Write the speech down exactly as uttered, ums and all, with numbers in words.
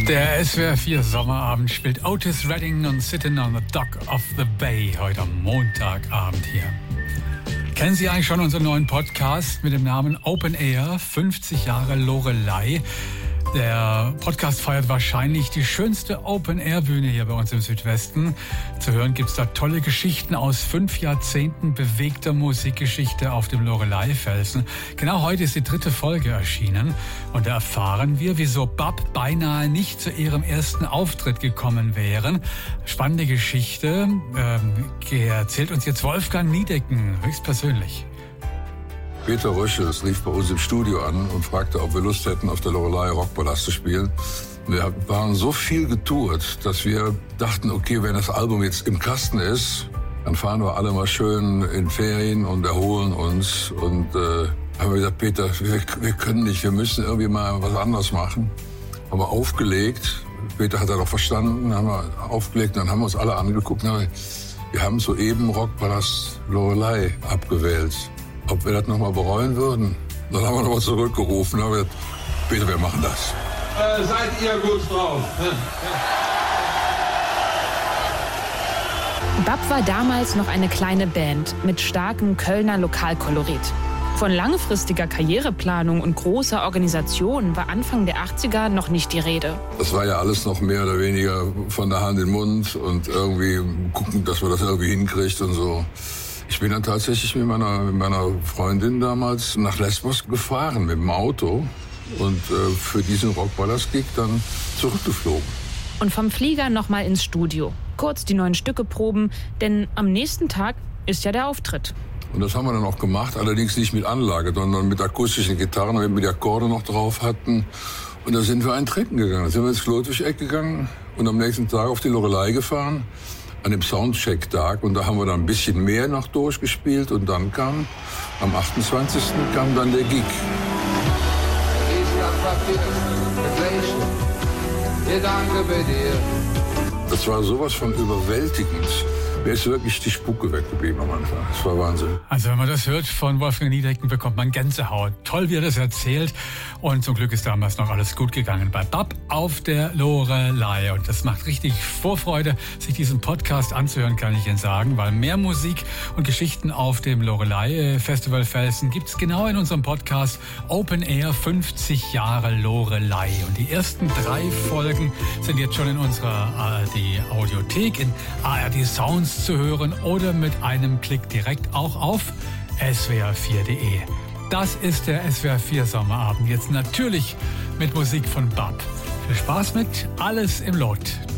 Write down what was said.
Der S W R vier Sommerabend spielt Otis Redding und Sitting on the Dock of the Bay heute am Montagabend hier. Kennen Sie eigentlich schon unseren neuen Podcast mit dem Namen Open Air, fünfzig Jahre Loreley? Der Podcast feiert wahrscheinlich die schönste Open-Air-Bühne hier bei uns im Südwesten. Zu hören gibt's da tolle Geschichten aus fünf Jahrzehnten bewegter Musikgeschichte auf dem Loreley-Felsen. Genau heute ist die dritte Folge erschienen und da erfahren wir, wieso Bab beinahe nicht zu ihrem ersten Auftritt gekommen wären. Spannende Geschichte ähm, erzählt uns jetzt Wolfgang Niedecken höchstpersönlich. Peter Röschels rief bei uns im Studio an und fragte, ob wir Lust hätten, auf der Loreley Rockpalast zu spielen. Wir waren so viel getourt, dass wir dachten, okay, wenn das Album jetzt im Kasten ist, dann fahren wir alle mal schön in Ferien und erholen uns. Und äh, haben wir gesagt, Peter, wir, wir können nicht, wir müssen irgendwie mal was anderes machen. Haben wir aufgelegt. Peter hat das auch verstanden, haben wir aufgelegt, dann haben wir uns alle angeguckt. Wir, wir haben soeben Rockpalast Loreley abgewählt. Ob wir das nochmal bereuen würden. Dann haben wir nochmal zurückgerufen. Dann haben wir gesagt, Peter, wir machen das. Äh, seid ihr gut drauf? Bab war damals noch eine kleine Band mit starkem Kölner Lokalkolorit. Von langfristiger Karriereplanung und großer Organisation war Anfang der achtziger noch nicht die Rede. Das war ja alles noch mehr oder weniger von der Hand in den Mund und irgendwie gucken, dass man das irgendwie hinkriegt und so. Ich bin dann tatsächlich mit meiner, mit meiner Freundin damals nach Lesbos gefahren mit dem Auto und äh, für diesen Rockpalast-Gig dann zurückgeflogen. Und vom Flieger nochmal ins Studio. Kurz die neuen Stücke proben, denn am nächsten Tag ist ja der Auftritt. Und das haben wir dann auch gemacht, allerdings nicht mit Anlage, sondern mit akustischen Gitarren, damit wir die Akkorde noch drauf hatten. Und da sind wir einen Trinken gegangen. Da sind wir ins Klotwig-Eck gegangen und am nächsten Tag auf die Loreley gefahren. An dem Soundcheck-Tag und da haben wir dann ein bisschen mehr noch durchgespielt und dann kam, am achtundzwanzigsten kam dann der Gig. Das war sowas von überwältigend. Mir ist wirklich die Spucke weggeblieben am Anfang. Das war Wahnsinn. Also wenn man das hört von Wolfgang Niedecken, bekommt man Gänsehaut. Toll, wie er das erzählt. Und zum Glück ist damals noch alles gut gegangen bei Bab auf der Loreley. Und das macht richtig Vorfreude, sich diesen Podcast anzuhören, kann ich Ihnen sagen. Weil mehr Musik und Geschichten auf dem Loreley Festival Felsen gibt's genau in unserem Podcast Open Air fünfzig Jahre Loreley. Und die ersten drei Folgen sind jetzt schon in unserer A R D Audiothek, in A R D Sounds zu hören oder mit einem Klick direkt auch auf S W R vier Punkt de. Das ist der S W R vier Sommerabend. Jetzt natürlich mit Musik von Bab. Viel Spaß mit Alles im Lot.